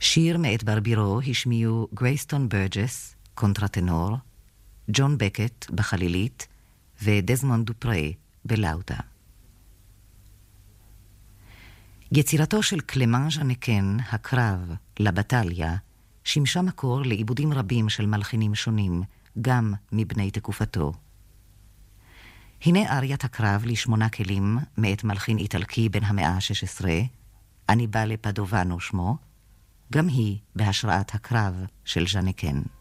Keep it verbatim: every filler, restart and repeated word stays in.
שיר מאת ברבירו השמיעו גרייסטון ברג'ס, קונטרטנור, ג'ון בקט בחלילית ודזמונד דופרה בלאוטה. יצירתו של קלמן ז'נקן, הקרב, לבטליה, שימשה מקור לעיבודים רבים של מלחינים שונים, גם מבני תקופתו. הנה אריית הקרב לשמונה כלים מאת מלחין איטלקי בן המאה ה-שש עשרה, אניבאלה פדובנו שמו, גם היא בהשראת הקרב של ז'נקן.